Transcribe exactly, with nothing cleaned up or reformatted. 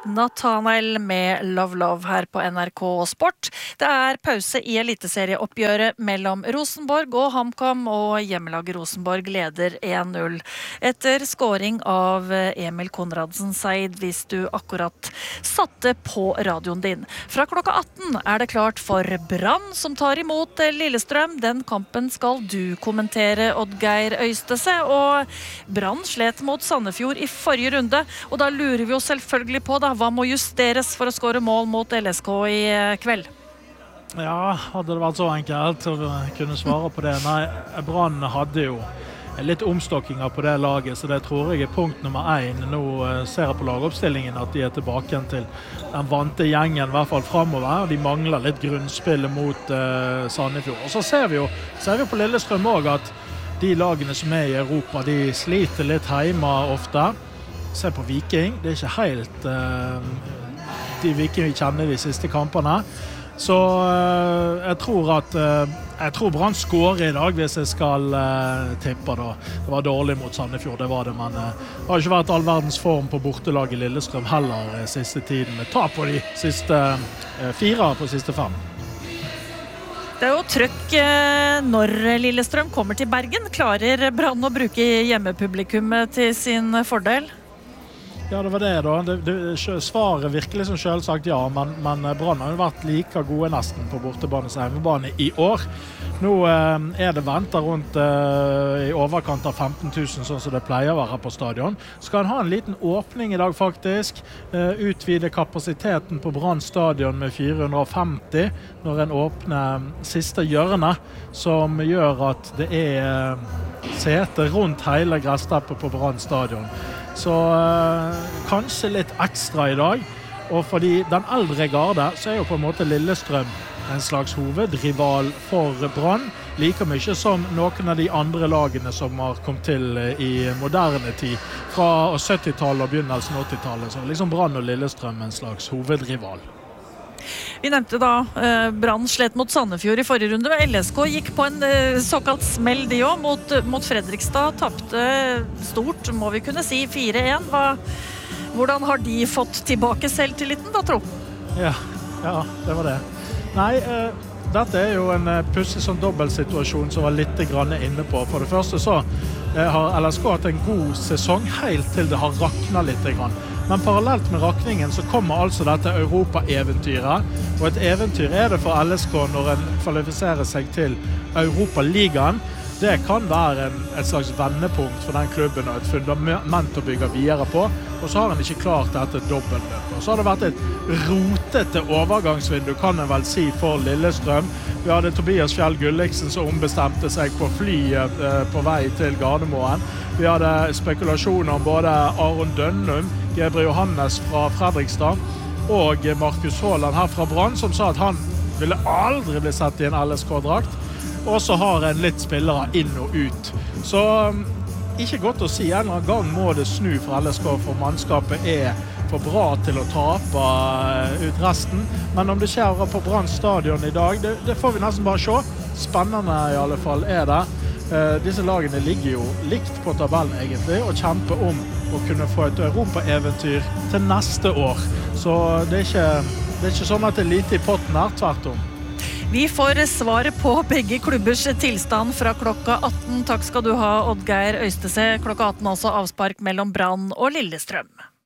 Nathanael med Love Love her på N R K Sport. Det er pause i eliteserieoppgjøret mellom Rosenborg og HamKam, og hjemmelaget Rosenborg leder en null. Etter scoring av Emil Konradsen Seid, hvis du akkurat satte på radioen din. Fra klokka atten er det klart for Brann, som tar imot Lillestrøm. Den kampen skal du kommentere, Oddgeir Øystese, og Brann slet mot Sandefjord i forrige runde, og da lurer vi jo selvfølgelig på da, hva må justeres for å skåre mål mot L S K i kveld? Ja, hadde det vært så enkelt å kunne svare på det. Nei, Brann hadde jo litt omstokkinger på det laget, så det tror jeg er punkt nummer én. Nå ser jeg på lagoppstillingen at de er tilbake igjen til den vante gjengen, i hvert fall fremover. De mangler litt grunnspillet mot uh, Sandefjord. Og så ser vi jo ser vi på Lillestrøm også at de lagene som er i Europa, de sliter litt hjemme ofte. Se på Viking, det er ikke helt uh, de Viking vi kjenner de siste kampene. Så uh, jeg tror at uh, jeg tror Brann skårer i dag hvis jeg skal uh, tippe da. Det var dårlig mot Sandefjord, det var det, men uh, det har ikke vært all verdens form på bortelaget Lillestrøm heller uh, siste tiden, med tap på de siste uh, fire på siste fem. Det er jo trøkk når Lillestrøm kommer til Bergen. Klarer Brann å bruke hjemmepublikummet til sin fordel? Ja, det var det da. Det, det, svaret virkelig som selv sagt ja, men, men Brann har jo vært like gode nesten på bortebanes hjemmebane i år. Nå eh, er det ventet rundt eh, i overkant av femten tusen, sånn som det pleier å være på stadion. Skal han ha en liten åpning i dag faktisk, eh, utvide kapasiteten på Brann stadion med fire hundre og femti, når en åpner siste hjørne, som gjør at det er sete rundt hele gressteppet på Brann stadion. Så øh, kanskje litt ekstra i dag, og fordi den eldre garde, så er jo på en måte Lillestrøm en slags hovedrival for Brann, like mye som noen av de andre lagene som har kommet til i moderne tid, fra syttitallet og begynnelsen av åttitallet, så liksom Brann og Lillestrøm en slags hovedrival. Vi nevnte da eh, Brann slet mot Sandefjord i forrige runde, men L S K gikk på en eh, såkalt smell de også, mot, mot Fredrikstad, tappte stort, må vi kunne si, fire en. Hva, hvordan har de fått tilbake selvtilliten da, tro? Ja, ja, det var det. Nei, eh, dette er jo en eh, pussig sånn dobbeltsituasjon som var litt grann inne på. For det første så eh, har L S K hatt en god sesong, helt til det har raknet litt grann. Men parallelt med rakningen så kommer altså dette Europa-eventyret, og et eventyr er det for L S K når en kvalifiserer seg til Europaligaen. Det kan være en, et slags vendepunkt for den klubben og et fundament å bygge videre på, og så har han ikke klart dette dobbeltløpet. Og så har det vært et rotete overgangsvindu, kan en vel si, for Lillestrøm. Vi hadde Tobias Fjell Gulliksen som ombestemte seg på flyet eh, på vei til Gardermoen. Vi hadde spekulasjoner om både Aron Dønnum, Gebre Johannes fra Fredrikstad og Markus Haaland her fra Brann, som sa at han ville aldri bli sett i en L S K-drakt. Og så har en litt spillere inn og ut. Så ikke godt å si, en eller annen gang må det snu for L S K, for mannskapet er for bra til å tape ut resten. Men om det skjer på Brann stadion i dag, det, det får vi nesten bare se. Spennende i alle fall er det. Eh, disse lagene ligger jo likt på tabellen egentlig, og kjemper om å kunne få et Europa-eventyr til neste år. Så det er ikke, det er ikke sånn at det er lite i potten her, tvert om. Vi får svaret på begge klubbers tilstand fra klokka atten. Takk skal du ha, Oddgeir Øystese. Klokka atten også avspark mellom Brann og Lillestrøm.